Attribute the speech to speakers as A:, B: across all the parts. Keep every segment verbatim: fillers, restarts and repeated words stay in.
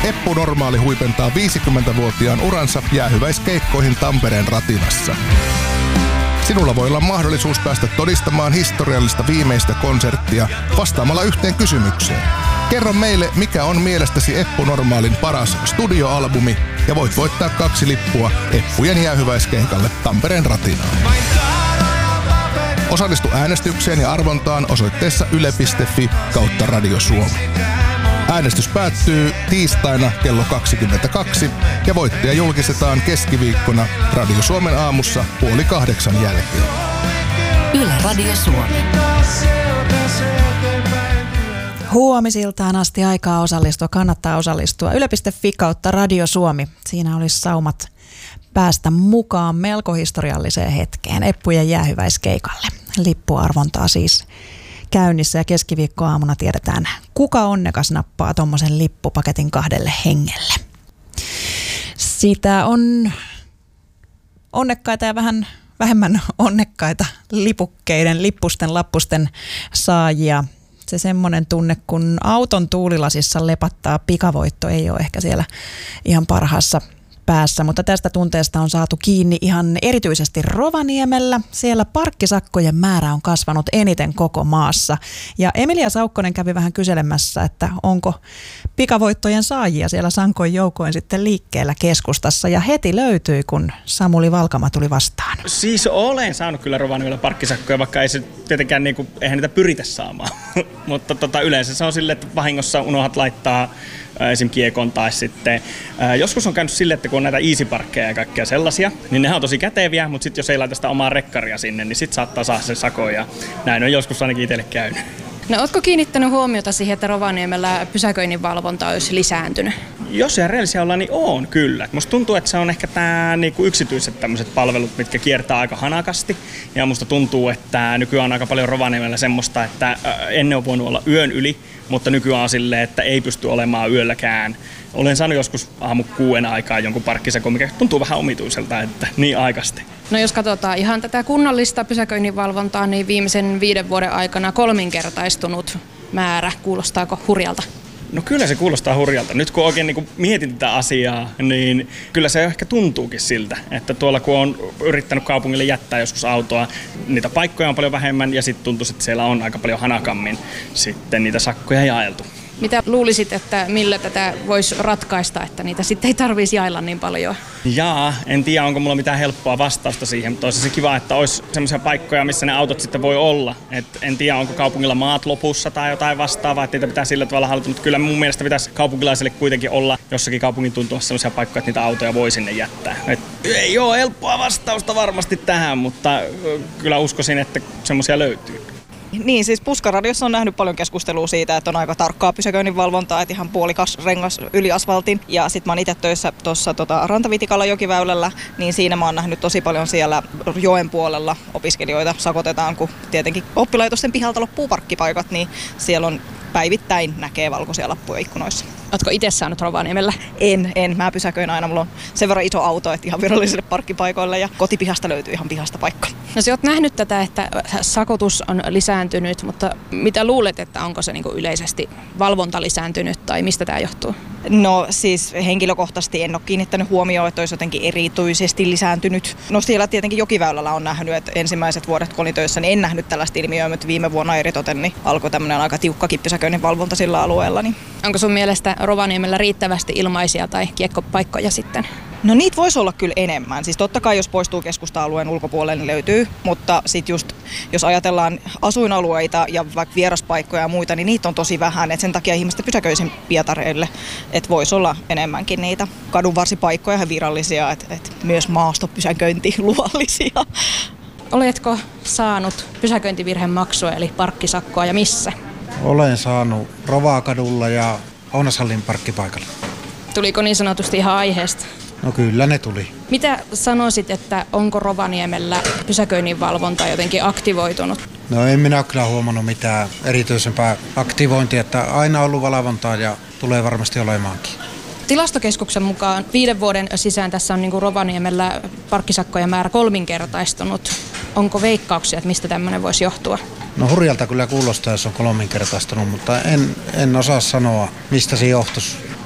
A: Eppu Normaali huipentaa viisikymmentävuotiaan uransa jäähyväiskeikkoihin Tampereen ratinassa. Sinulla voi olla mahdollisuus päästä todistamaan historiallista viimeistä konserttia vastaamalla yhteen kysymykseen. Kerro meille, mikä on mielestäsi Eppu Normaalin paras studioalbumi, ja voit voittaa kaksi lippua Eppujen jäähyväiskeikalle Tampereen ratinaan. Osallistu äänestykseen ja arvontaan osoitteessa yle piste fi kautta Radio Suomi. Äänestys päättyy tiistaina kello kaksikymmentäkaksi ja voittaja julkistetaan keskiviikkona Radio Suomen aamussa puoli kahdeksan jälkeen.
B: Yle Radio Suomi.
C: Huomisiltaan asti aikaa osallistua, kannattaa osallistua. yle piste fi kautta Radio Suomi. Siinä olisi saumat päästä mukaan melko historialliseen hetkeen Eppujen jäähyväiskeikalle. Lippuarvontaa siis käynnissä ja keskiviikkoaamuna tiedetään, kuka onnekas nappaa tommosen lippupaketin kahdelle hengelle. Siitä on onnekkaita ja vähän vähemmän onnekkaita lipukkeiden, lippusten, lappusten saajia. Se semmoinen tunne, kun auton tuulilasissa lepattaa pikavoitto, ei ole ehkä siellä ihan parhaassa päässä, mutta tästä tunteesta on saatu kiinni ihan erityisesti Rovaniemellä. Siellä parkkisakkojen määrä on kasvanut eniten koko maassa. Ja Emilia Saukkonen kävi vähän kyselemässä, että onko pikavoittojen saajia siellä sankoin joukoin sitten liikkeellä keskustassa. Ja heti löytyi, kun Samuli Valkama tuli vastaan.
D: Siis olen saanut kyllä Rovaniemellä parkkisakkoja, vaikka ei se tietenkään, niin kuin, eihän niitä pyritä saamaan. Mutta tota, yleensä se on silleen, että vahingossa unohdat laittaa esim. Kiekon tai sitten ää, joskus on käynyt silleen, että kun on näitä easy-parkkeja ja kaikkea sellaisia, niin nehän on tosi käteviä, mutta sitten jos ei laita sitä omaa rekkaria sinne, niin sitten saattaa saada sen sakon ja näin on joskus ainakin itselle käynyt.
E: No ootko kiinnittänyt huomiota siihen, että Rovaniemellä pysäköinnin valvonta olisi lisääntynyt?
D: Jos ihan reellisiä ollaan, niin on kyllä. Musta tuntuu, että se on ehkä tää niinku yksityiset tämmöiset palvelut, mitkä kiertää aika hanakasti. Ja musta tuntuu, että nykyään on aika paljon Rovaniemellä semmoista, että ennen on voinut olla yön yli, mutta nykyään on silleen, että ei pysty olemaan yölläkään. Olen saanut joskus aamu kuuden aikaa jonkun parkkisakon, mikä tuntuu vähän omituiselta, että niin aikaisesti.
E: No jos katsotaan ihan tätä kunnallista pysäköinninvalvontaa, niin viimeisen viiden vuoden aikana kolminkertaistunut määrä. Kuulostaako hurjalta?
D: No kyllä se kuulostaa hurjalta. Nyt kun oikein niin kun mietin tätä asiaa, niin kyllä se ehkä tuntuukin siltä, että tuolla kun on yrittänyt kaupungille jättää joskus autoa, niitä paikkoja on paljon vähemmän ja sitten tuntuu, että siellä on aika paljon hanakammin sitten niitä sakkoja jaeltu.
E: Mitä luulisit, että millä tätä voisi ratkaista, että niitä sitten ei tarvitsisi jailla niin paljon?
D: Jaa, en tiedä onko mulla mitään helppoa vastausta siihen, mutta olisi se kiva, että olisi sellaisia paikkoja, missä ne autot sitten voi olla. Et en tiedä, onko kaupungilla maat lopussa tai jotain vastaavaa, että niitä pitää sillä tavalla hallita, mutta kyllä mun mielestä pitäisi kaupunkilaisille kuitenkin olla jossakin kaupungin tuntumassa sellaisia paikkoja, että niitä autoja voi sinne jättää. Et ei ole helppoa vastausta varmasti tähän, mutta kyllä uskoisin, että semmoisia löytyy.
F: Niin, siis Puskaradiossa on nähnyt paljon keskustelua siitä, että on aika tarkkaa pysäköinninvalvontaa, että ihan puolikas rengas yli asfaltin. Ja sit mä oon itse töissä tuossa tota, Rantavitikalla jokiväylällä, niin siinä mä oon nähnyt tosi paljon siellä joen puolella opiskelijoita sakotetaan, kun tietenkin oppilaitosten pihalta loppuu parkkipaikat, niin siellä on päivittäin näkee valkoisia lappuja ikkunoissa.
E: Ootko itse saanut Rovaniemellä?
F: En, en. Mä pysäköin aina. Mulla on sen verran iso auto, että ihan virallisille parkkipaikoille ja kotipihasta löytyy ihan pihasta paikka.
E: No sä oot nähnyt tätä, että sakotus on lisääntynyt, mutta mitä luulet, että onko se niinku yleisesti valvonta lisääntynyt tai mistä tämä johtuu?
F: No siis henkilökohtaisesti en ole kiinnittänyt huomioon, että olisi jotenkin erityisesti lisääntynyt. No siellä tietenkin jokiväylällä on nähnyt, että ensimmäiset vuodet kun olin töissä, niin en nähnyt tällaista ilmiöä, mutta viime vuonna eritoten niin alkoi tämmöinen aika tiukkakin pysäköinnin valvonta sillä alueella. Niin.
E: Onko sun mielestä Rovaniemellä riittävästi ilmaisia tai kiekkopaikkoja sitten?
F: No niitä voisi olla kyllä enemmän. Siis totta kai jos poistuu keskusta-alueen ulkopuolelle, niin löytyy. Mutta sitten just jos ajatellaan asuinalueita ja vaikka vieraspaikkoja ja muita, niin niitä on tosi vähän. Et sen takia ihmiset pysäköisin pietareille, että voisi olla enemmänkin niitä kadunvarsipaikkoja ja virallisia, että et myös maastopysäköinti luvallisia.
E: Oletko saanut pysäköintivirhemaksua eli parkkisakkoa ja missä?
G: Olen saanut Rovakadulla ja Ounashallin parkkipaikalla.
E: Tuliko niin sanotusti ihan aiheesta?
G: No kyllä ne tuli.
E: Mitä sanoisit, että onko Rovaniemellä pysäköinninvalvonta jotenkin aktivoitunut?
G: No en minä ole kyllä huomannut mitään erityisempää aktivointia, että aina on ollut valvontaa ja tulee varmasti olemaankin.
E: Tilastokeskuksen mukaan viiden vuoden sisään tässä on niin kuin Rovaniemellä parkkisakkojen määrä kolminkertaistunut. Onko veikkauksia, että mistä tämmöinen voisi johtua?
G: No hurjalta kyllä kuulostaa, jos on kolminkertaistunut, mutta en, en osaa sanoa, mistä se johtuisi.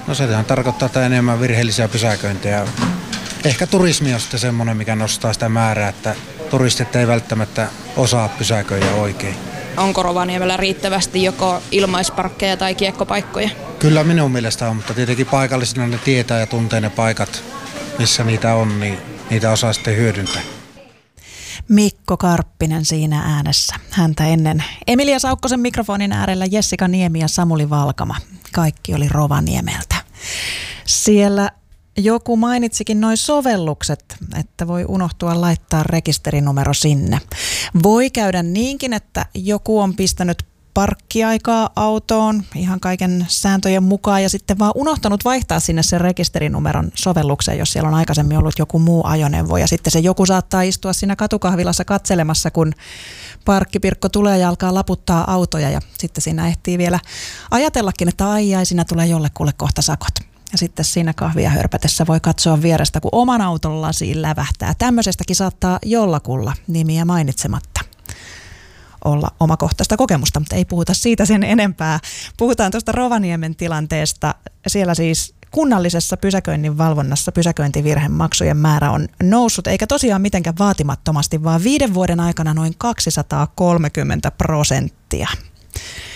G: No sehän tarkoittaa, että enemmän virheellisiä pysäköintejä. Ehkä turismi on sitten semmoinen, mikä nostaa sitä määrää, että turistit ei välttämättä osaa pysäköidä oikein.
E: Onko Rovaniemellä riittävästi joko ilmaisparkkeja tai kiekkopaikkoja?
G: Kyllä minun mielestä on, mutta tietenkin paikallisina ne tietää ja tuntee ne paikat, missä niitä on, niin niitä osaa sitten hyödyntää.
C: Mikko Karppinen siinä äänessä. Häntä ennen Emilia Saukkosen mikrofonin äärellä Jessica Niemi ja Samuli Valkama. Kaikki oli Rovaniemeltä. Siellä joku mainitsikin noi sovellukset, että voi unohtua laittaa rekisterinumero sinne. Voi käydä niinkin, että joku on pistänyt parkkiaikaa autoon ihan kaiken sääntöjen mukaan ja sitten vaan unohtanut vaihtaa sinne sen rekisterinumeron sovellukseen, jos siellä on aikaisemmin ollut joku muu ajoneuvo. Ja sitten se joku saattaa istua siinä katukahvilassa katselemassa, kun parkkipirkko tulee ja alkaa laputtaa autoja ja sitten siinä ehtii vielä ajatellakin, että ai ai, siinä tulee jollekulle kohta sakot. Ja sitten siinä kahvia hörpätessä voi katsoa vierestä, kun oman auton lasiin lävähtää. Tämmöisestäkin saattaa jollakulla nimiä mainitsematta olla omakohtaista kokemusta, mutta ei puhuta siitä sen enempää. Puhutaan tuosta Rovaniemen tilanteesta. Siellä siis kunnallisessa pysäköinnin valvonnassa pysäköintivirhemaksujen määrä on noussut, eikä tosiaan mitenkään vaatimattomasti, vaan viiden vuoden aikana noin kaksisataakolmekymmentä prosenttia.